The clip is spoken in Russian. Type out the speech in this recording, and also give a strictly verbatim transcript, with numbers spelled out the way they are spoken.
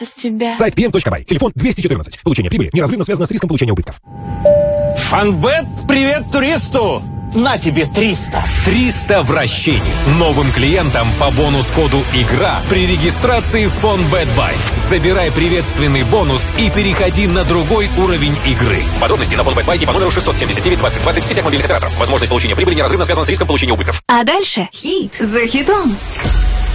с тебя. Сайт пи эн точка бай. Телефон двести четырнадцать. Получение прибыли неразрывно связано с риском получения убытков. Фанбет, привет туристу! На тебе триста. триста вращений. Новым клиентам по бонус-коду «Игра» при регистрации в FonBet.by. Забирай приветственный бонус и переходи на другой уровень игры. Подробности на FonBet.by и по номеру шестьсот семьдесят девять двадцать двадцать в сетях мобильных операторов. Возможность получения прибыли неразрывно связана с риском получения убытков. А дальше хит за хитом.